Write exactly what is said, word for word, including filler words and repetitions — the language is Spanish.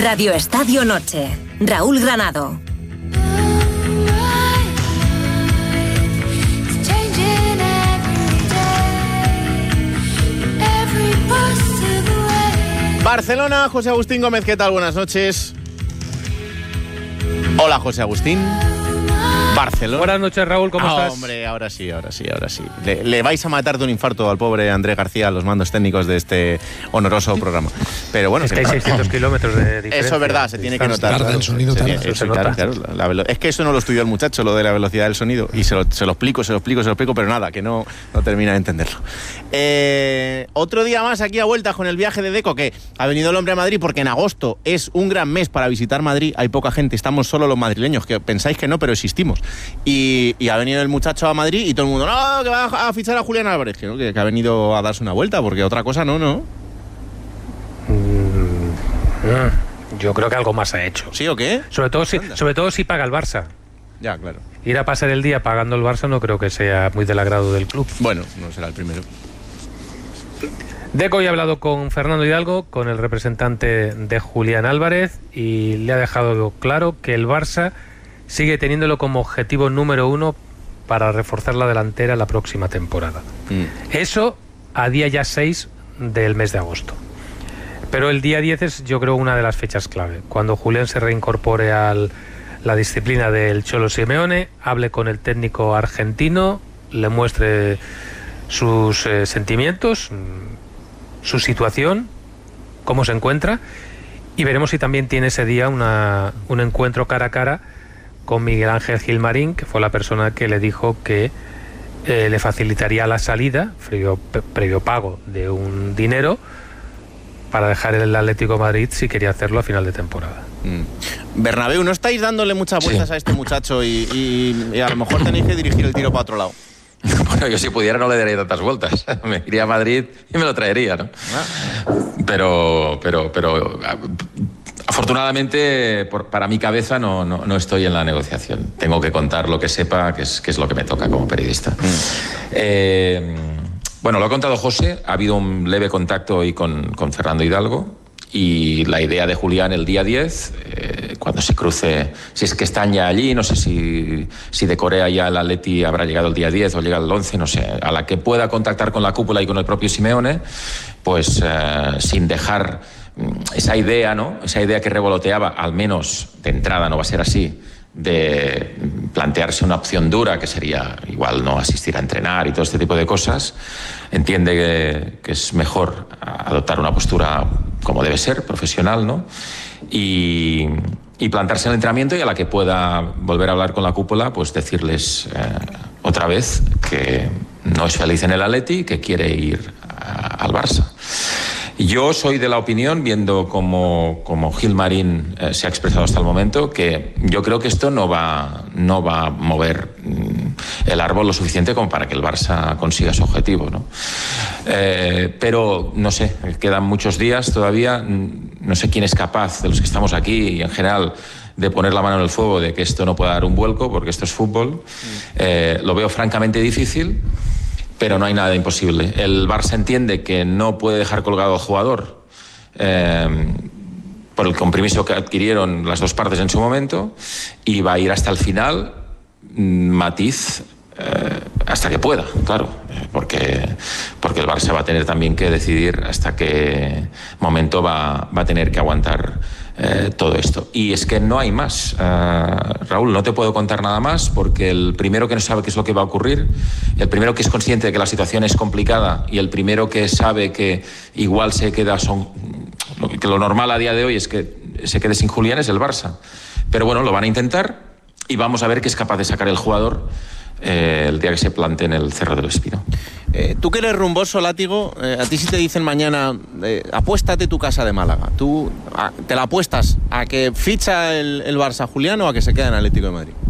Radio Estadio Noche. Raúl Granado. Barcelona, José Agustín Gómez, ¿qué tal? Buenas noches. Hola, José Agustín. Barcelona. Buenas noches, Raúl, ¿cómo ah, estás? Hombre, ahora sí, ahora sí, ahora sí. Le, le vais a matar de un infarto al pobre Andrés García a los mandos técnicos de este honoroso programa. Pero bueno, es que hay seiscientos kilómetros de diferencia. Eso es verdad, se tiene que notar. Claro, el sonido se, tarda. se, se claro, nota. claro, la, la, es que eso no lo estudió el muchacho, lo de la velocidad del sonido. Y se lo, se lo explico, se lo explico, se lo explico, pero nada, que no, no termina de entenderlo. Eh, otro día más aquí a vueltas con el viaje de Deco, que ha venido el hombre a Madrid porque en agosto es un gran mes para visitar Madrid. Hay poca gente, estamos solo los madrileños, que pensáis que no, pero existimos. Y Y, y ha venido el muchacho a Madrid y todo el mundo, no, que va a fichar a Julián Álvarez, que, ¿no? que, que ha venido a darse una vuelta, porque otra cosa no, ¿no? Mm, yo creo que algo más ha hecho. ¿Sí o qué? Sobre todo si, sobre todo si paga el Barça. Ya, claro. Ir a pasar el día pagando el Barça no creo que sea muy del agrado del club. Bueno, no será el primero. Deco ya ha hablado con Fernando Hidalgo, con el representante de Julián Álvarez, y le ha dejado claro que el Barça sigue teniéndolo como objetivo número uno para reforzar la delantera la próxima temporada. Mm. Eso a día ya seis del mes de agosto. Pero el día diez es, yo creo, una de las fechas clave. Cuando Julián se reincorpore a la disciplina del Cholo Simeone, hable con el técnico argentino, le muestre sus eh, sentimientos, su situación, cómo se encuentra, y veremos si también tiene ese día una, un encuentro cara a cara con Miguel Ángel Gilmarín, que fue la persona que le dijo que eh, le facilitaría la salida, previo, previo pago de un dinero, para dejar el Atlético de Madrid si quería hacerlo a final de temporada. Mm. Bernabéu, ¿no estáis dándole muchas vueltas sí. a este muchacho y, y, y a lo mejor tenéis que dirigir el tiro para otro lado? Bueno, yo si pudiera no le daría tantas vueltas. Me iría a Madrid y me lo traería, ¿no? Ah. Pero, pero, pero... Afortunadamente, por, para mi cabeza no, no, no estoy en la negociación. Tengo que contar lo que sepa, que es, que es lo que me toca como periodista. Mm. Eh, bueno, lo ha contado José. Ha habido un leve contacto hoy con, con Fernando Hidalgo. Y la idea de Julián el día diez, eh, cuando se cruce, si es que están ya allí, no sé si, si de Corea ya el Atleti habrá llegado el día diez o llega el once, no sé, a la que pueda contactar con la cúpula y con el propio Simeone, pues eh, sin dejar esa idea, ¿no? Esa idea que revoloteaba, al menos de entrada no va a ser así, de plantearse una opción dura, que sería igual no asistir a entrenar y todo este tipo de cosas. Entiende que, que es mejor adoptar una postura como debe ser, profesional, ¿no? Y, y plantarse en el entrenamiento, y a la que pueda volver a hablar con la cúpula, pues decirles eh, otra vez que no es feliz en el Atleti, que quiere ir a, al Barça. Yo soy de la opinión, viendo cómo, cómo Gilmarín eh, se ha expresado hasta el momento, que yo creo que esto no va, no va a mover mm, el árbol lo suficiente como para que el Barça consiga su objetivo, ¿no? Eh, pero, no sé, quedan muchos días todavía. No sé quién es capaz, de los que estamos aquí y en general, de poner la mano en el fuego de que esto no pueda dar un vuelco, porque esto es fútbol. Eh, lo veo francamente difícil. Pero no hay nada imposible. El Barça entiende que no puede dejar colgado al jugador eh, por el compromiso que adquirieron las dos partes en su momento, y va a ir hasta el final, matiz, eh, hasta que pueda, claro, porque, porque el Barça va a tener también que decidir hasta qué momento va, va a tener que aguantar Eh, todo esto. Y es que no hay más. Uh, Raúl, no te puedo contar nada más, porque el primero que no sabe qué es lo que va a ocurrir, el primero que es consciente de que la situación es complicada, y el primero que sabe que igual se queda, son, que lo normal a día de hoy es que se quede sin Julián, es el Barça. Pero bueno, lo van a intentar, y vamos a ver qué es capaz de sacar el jugador eh, el día que se plante en el Cerro del Espino. Eh, tú que eres rumboso, Látigo, eh, a ti si te dicen mañana, eh, apuéstate tu casa de Málaga, ¿tú a, te la apuestas a que ficha el, el Barça Julián o a que se queda en Atlético de Madrid?